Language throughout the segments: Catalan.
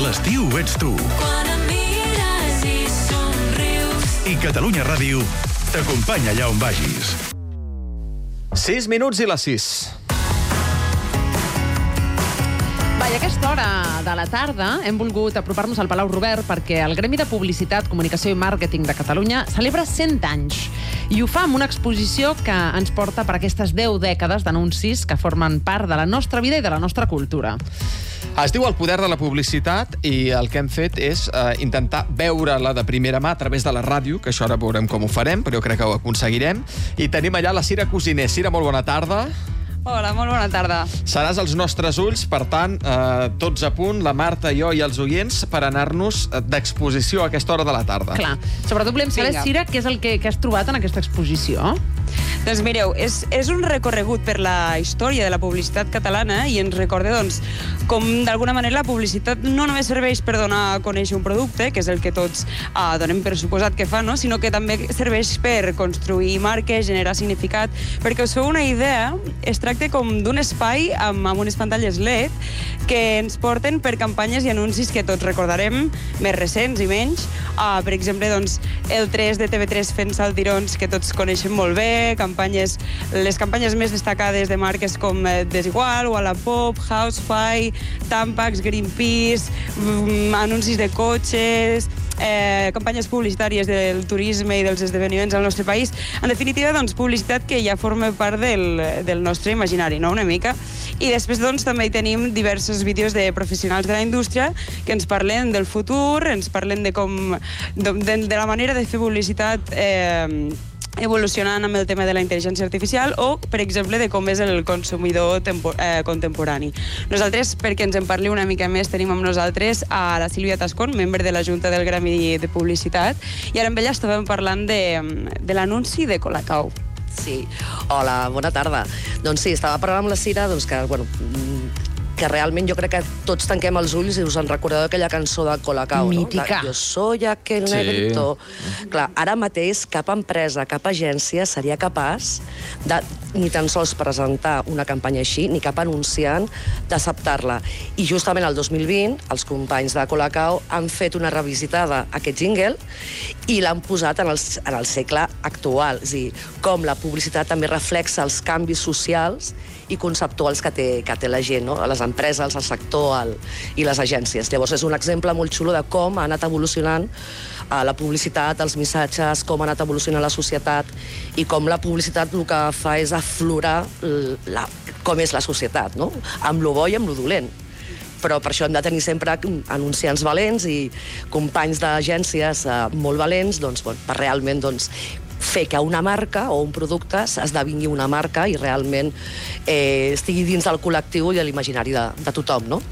L'estiu ets tu. Quan em mires i somrius. I Catalunya Ràdio t'acompanya allà on vagis. 6 minuts i les 6. I a aquesta hora de la tarda hem volgut apropar-nos al Palau Robert perquè el Gremi de Publicitat, Comunicació i Màrqueting de Catalunya celebra 100 anys i ho fa amb una exposició que ens porta per aquestes 10 dècades d'anuncis que formen part de la nostra vida i de la nostra cultura. Es diu El poder de la publicitat i el que hem fet és intentar veure-la de primera mà a través de la ràdio, que això ara veurem com ho farem, però jo crec que ho aconseguirem. I tenim allà la Cira Cosiner. Cira, molt bona tarda. Hola, molt bona tarda. Seràs els nostres ulls, per tant, tots a punt, la Marta, jo i els oients, per anar-nos d'exposició a aquesta hora de la tarda. Clar. Sobretot volem saber, Cira, què és el que has trobat en aquesta exposició? Doncs mireu, és un recorregut per la història de la publicitat catalana i ens recorda, doncs, com d'alguna manera la publicitat no només serveix per donar a conèixer un producte, que és el que tots donem per suposat que fa, no? Sinó que també serveix per construir marques, generar significat, perquè us feu una idea, es tracta com d'un espai amb unes pantalles LED que ens porten per campanyes i anuncis que tots recordarem, més recents i menys. Per exemple, doncs, el 3 de TV3 fent saltirons, que tots coneixem molt bé, les campanyes més destacades de marques com Desigual, Wallapop, Housefly, Tampax, Greenpeace, anuncis de cotxes, campanyes publicitàries del turisme i dels esdeveniments al nostre país. En definitiva, doncs, publicitat que ja forma part del nostre imaginari, no?, una mica. I després, doncs, també hi tenim diversos vídeos de professionals de la indústria que ens parlen del futur, ens parlen de la manera de fer publicitat evolucionant amb el tema de la intel·ligència artificial o, per exemple, de com és el consumidor contemporani. Nosaltres, perquè ens en parli una mica més, tenim amb nosaltres a la Sílvia Tascón, membre de la Junta del Gremi de Publicitat, i ara amb ella estàvem parlant de l'anunci de Colacao. Sí, hola, bona tarda. Doncs sí, estava parlant amb la Cira, doncs que, bueno, que realment jo crec que tots tanquem els ulls i us en recordeu aquella cançó de Colacao, mítica. No? Yo soy aquel negrito. Clar, ara mateix cap empresa, cap agència seria capaç de ni tan sols presentar una campanya així, ni cap anunciant d'acceptar-la. I justament el 2020, els companys de Colacao han fet una revisitada a aquest jingle i l'han posat en el segle actual. És a dir, com la publicitat també reflexa els canvis socials i conceptuals que té la gent, no? Les empreses, el sector i les agències. Llavors és un exemple molt xulo de com ha anat evolucionant la publicitat, els missatges, com ha anat evolucionant la societat i com la publicitat el que fa és aflorar com és la societat, no? Amb lo bo i amb lo dolent. Però per això hem de tenir sempre anunciants valents i companys d'agències molt valents per realment fer que una marca o un producte esdevingui una marca i realment estigui dins del col·lectiu i de l'imaginari de tothom, no?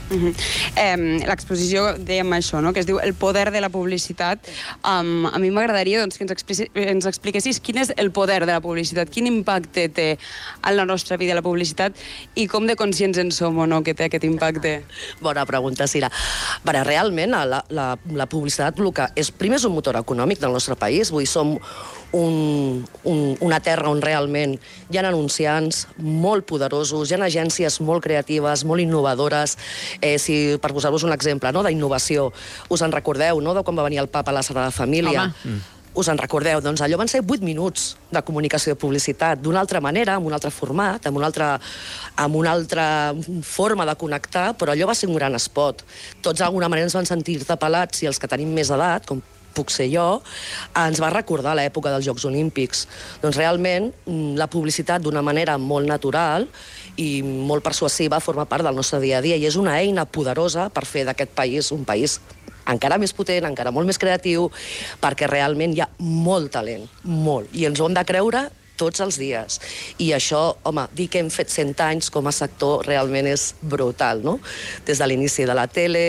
L'exposició, dèiem això, no?, que es diu El poder de la publicitat. A mi m'agradaria que ens expliquessis quin és el poder de la publicitat, quin impacte té en la nostra vida la publicitat i com de conscients en som o no que té aquest impacte. Bona pregunta, Cira. Realment, la publicitat primer és un motor econòmic del nostre país, vull dir, som una terra on realment hi ha anunciants molt poderosos, hi ha agències molt creatives, molt innovadores. Per posar-vos un exemple d'innovació, us en recordeu, no?, de quan va venir el papa a la Sagrada Família? Us en recordeu? Doncs allò van ser 8 minuts de comunicació de publicitat, d'una altra manera, amb un altre format, amb una altra forma de connectar, però allò va ser un gran spot. Tots d'alguna manera ens van sentir tapelats i els que tenim més edat, com puc ser jo, ens va recordar l'època dels Jocs Olímpics. Doncs realment la publicitat d'una manera molt natural i molt persuasiva forma part del nostre dia a dia i és una eina poderosa per fer d'aquest país un país encara més potent, encara molt més creatiu, perquè realment hi ha molt talent, molt, i ens ho hem de creure tots els dies. I això, home, dir que hem fet 100 anys com a sector realment és brutal, no? Des de l'inici de la tele,